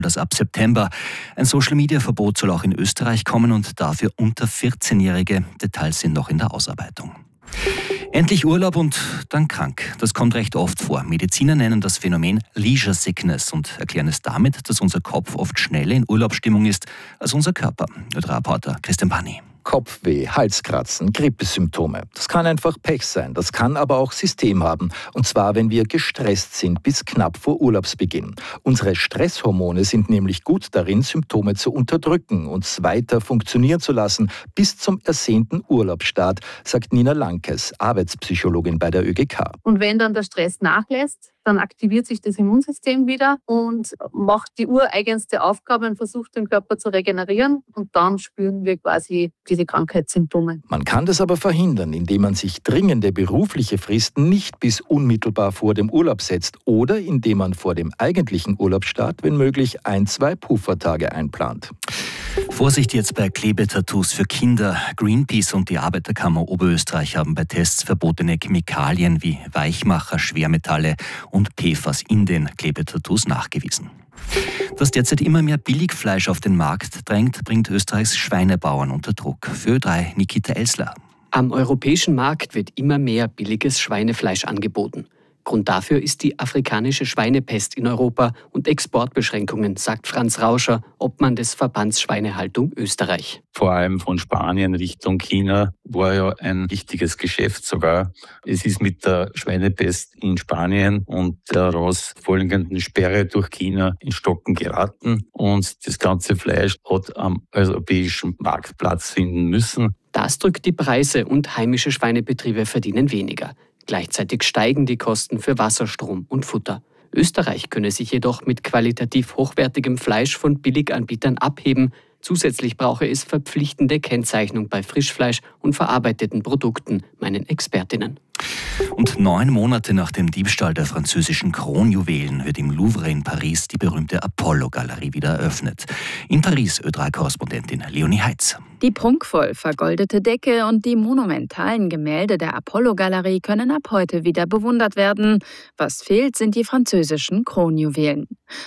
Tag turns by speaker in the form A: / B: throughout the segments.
A: das ab September. Ein Social-Media-Verbot soll auch in Österreich kommen und dafür unter 14-Jährige. Details sind noch in der Ausarbeitung. Endlich Urlaub und dann krank. Das kommt recht oft vor. Mediziner nennen das Phänomen Leisure Sickness und erklären es damit, dass unser Kopf oft schneller in Urlaubsstimmung ist als unser Körper. Reporter Christian Pani.
B: Kopfweh, Halskratzen, Grippesymptome. Das kann einfach Pech sein, das kann aber auch System haben. Und zwar, wenn wir gestresst sind bis knapp vor Urlaubsbeginn. Unsere Stresshormone sind nämlich gut darin, Symptome zu unterdrücken, uns weiter funktionieren zu lassen bis zum ersehnten Urlaubsstart, sagt Nina Lankes, Arbeitspsychologin bei der ÖGK.
C: Und wenn dann der Stress nachlässt, dann aktiviert sich das Immunsystem wieder und macht die ureigenste Aufgabe und versucht, den Körper zu regenerieren. Und dann spüren wir quasi diese Krankheitssymptome.
B: Man kann das aber verhindern, indem man sich dringende berufliche Fristen nicht bis unmittelbar vor dem Urlaub setzt oder indem man vor dem eigentlichen Urlaubsstart, wenn möglich, 1-2 Puffertage einplant.
A: Vorsicht jetzt bei Klebetattoos für Kinder. Greenpeace und die Arbeiterkammer Oberösterreich haben bei Tests verbotene Chemikalien wie Weichmacher, Schwermetalle und PFAS in den Klebetattoos nachgewiesen. Dass derzeit immer mehr Billigfleisch auf den Markt drängt, bringt Österreichs Schweinebauern unter Druck. Für Ö3 Nikita Elsler.
D: Am europäischen Markt wird immer mehr billiges Schweinefleisch angeboten. Grund dafür ist die afrikanische Schweinepest in Europa und Exportbeschränkungen, sagt Franz Rauscher, Obmann des Verbands Schweinehaltung Österreich.
E: Vor allem von Spanien Richtung China war ja ein wichtiges Geschäft sogar. Es ist mit der Schweinepest in Spanien und der daraus folgenden Sperre durch China in Stocken geraten und das ganze Fleisch hat am europäischen Markt Platz finden müssen.
D: Das drückt die Preise und heimische Schweinebetriebe verdienen weniger. Gleichzeitig steigen die Kosten für Wasser, Strom und Futter. Österreich könne sich jedoch mit qualitativ hochwertigem Fleisch von Billiganbietern abheben. Zusätzlich brauche es verpflichtende Kennzeichnung bei Frischfleisch und verarbeiteten Produkten, meinen Expertinnen.
A: Und 9 Monate nach dem Diebstahl der französischen Kronjuwelen wird im Louvre in Paris die berühmte Apollo-Galerie wieder eröffnet. In Paris Ö3-Korrespondentin Leonie Heitz.
F: Die prunkvoll vergoldete Decke und die monumentalen Gemälde der Apollo-Galerie können ab heute wieder bewundert werden. Was fehlt, sind die französischen Kronjuwelen.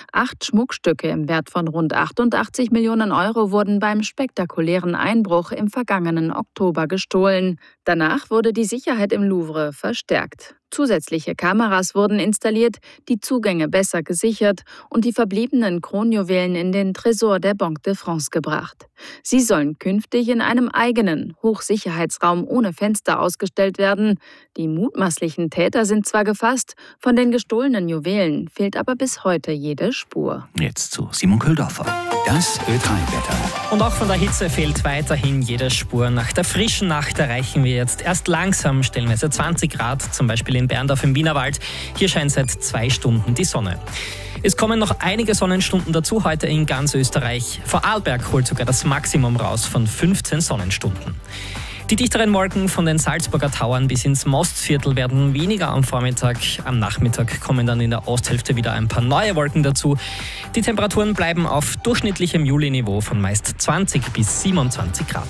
F: 8 Schmuckstücke im Wert von rund 88 Millionen Euro wurden beim spektakulären Einbruch im vergangenen Oktober gestohlen. Danach wurde die Sicherheit im Louvre verstärkt. Zusätzliche Kameras wurden installiert, die Zugänge besser gesichert und die verbliebenen Kronjuwelen in den Tresor der Banque de France gebracht. Sie sollen künftig in einem eigenen Hochsicherheitsraum ohne Fenster ausgestellt werden. Die mutmaßlichen Täter sind zwar gefasst, von den gestohlenen Juwelen fehlt aber bis heute jede Spur.
A: Jetzt zu Simon Köhldorfer.
G: Das Ö3-Wetter.
H: Und auch von der Hitze fehlt weiterhin jede Spur. Nach der frischen Nacht erreichen wir jetzt erst langsam stellenweise 20 Grad, zum Beispiel in Berndorf im Wienerwald. Hier scheint seit 2 Stunden die Sonne. Es kommen noch einige Sonnenstunden dazu heute in ganz Österreich. Vorarlberg holt sogar das Maximum raus von 15 Sonnenstunden. Die dichteren Wolken von den Salzburger Tauern bis ins Mostviertel werden weniger am Vormittag. Am Nachmittag kommen dann in der Osthälfte wieder ein paar neue Wolken dazu. Die Temperaturen bleiben auf durchschnittlichem Juliniveau von meist 20 bis 27 Grad.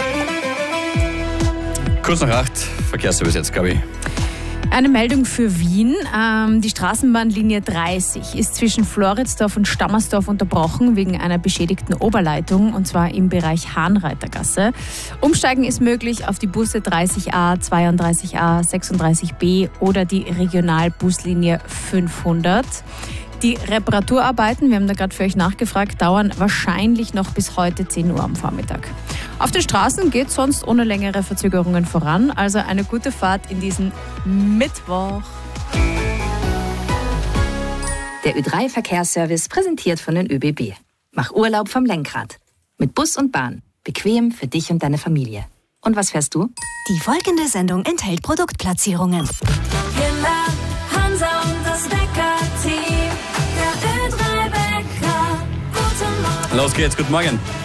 G: Kurz nach 8, Verkehrsservice jetzt, Gabi.
I: Eine Meldung für Wien. Die Straßenbahnlinie 30 ist zwischen Floridsdorf und Stammersdorf unterbrochen wegen einer beschädigten Oberleitung, und zwar im Bereich Hahnreitergasse. Umsteigen ist möglich auf die Busse 30a, 32a, 36b oder die Regionalbuslinie 500. Die Reparaturarbeiten, wir haben da gerade für euch nachgefragt, dauern wahrscheinlich noch bis heute 10 Uhr am Vormittag. Auf den Straßen geht es sonst ohne längere Verzögerungen voran, also eine gute Fahrt in diesen Mittwoch.
J: Der Ö3-Verkehrsservice präsentiert von den ÖBB. Mach Urlaub vom Lenkrad. Mit Bus und Bahn. Bequem für dich und deine Familie. Und was fährst du?
K: Die folgende Sendung enthält Produktplatzierungen.
L: Kinder, Hansa und das Wecker-Team. Der Ö3-Wecker. Guten Morgen.
G: Los geht's, guten Morgen.